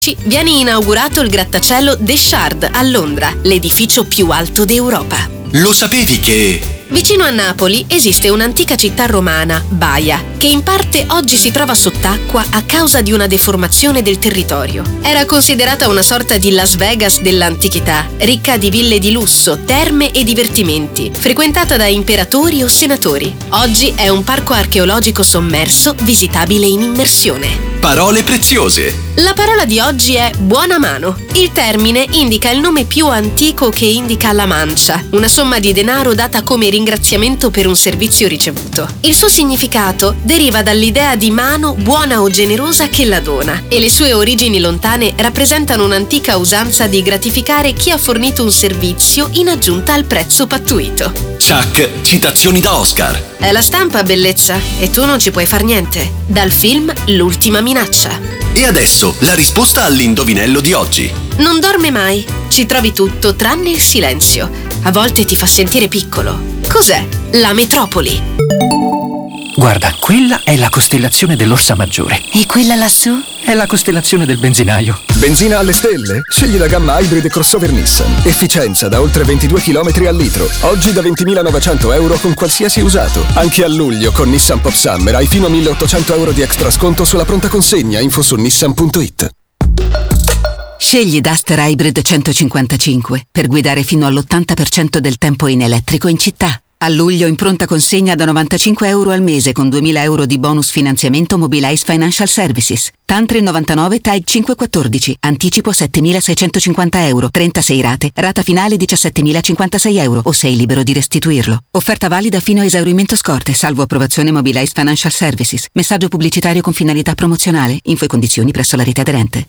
Viene inaugurato il grattacielo The Shard a Londra, l'edificio più alto d'Europa. Lo sapevi che... Vicino a Napoli esiste un'antica città romana, Baia, che in parte oggi si trova sott'acqua a causa di una deformazione del territorio. Era considerata una sorta di Las Vegas dell'antichità, ricca di ville di lusso, terme e divertimenti, frequentata da imperatori o senatori. Oggi è un parco archeologico sommerso, visitabile in immersione. Parole preziose. La parola di oggi è buona mano. Il termine indica il nome più antico che indica la mancia, una somma di denaro data come ringraziamento per un servizio ricevuto. Il suo significato deriva dall'idea di mano buona o generosa che la dona, e le sue origini lontane rappresentano un'antica usanza di gratificare chi ha fornito un servizio in aggiunta al prezzo pattuito. Chuck, citazioni da Oscar. È la stampa, bellezza, e tu non ci puoi far niente. Dal film L'ultima minaccia. E adesso la risposta all'indovinello di oggi. Non dorme mai, ci trovi tutto tranne il silenzio. A volte ti fa sentire piccolo. Cos'è? La metropoli. Guarda, quella è la costellazione dell'Orsa Maggiore. E quella lassù? È la costellazione del benzinaio. Benzina alle stelle? Scegli la gamma Hybrid Crossover Nissan. Efficienza da oltre 22 km al litro. Oggi da 20.900 euro con qualsiasi usato. Anche a luglio con Nissan Pop Summer hai fino a 1.800 euro di extra sconto sulla pronta consegna. Info su nissan.it. Scegli Duster Hybrid 155 per guidare fino all'80% del tempo in elettrico in città. A luglio in pronta consegna da 95 euro al mese con 2.000 euro di bonus finanziamento Mobilize Financial Services. Tantri 99 Type 514. Anticipo 7.650 euro. 36 rate. Rata finale 17.056 euro o sei libero di restituirlo. Offerta valida fino a esaurimento scorte, salvo approvazione Mobilize Financial Services. Messaggio pubblicitario con finalità promozionale. Info e condizioni presso la rete aderente.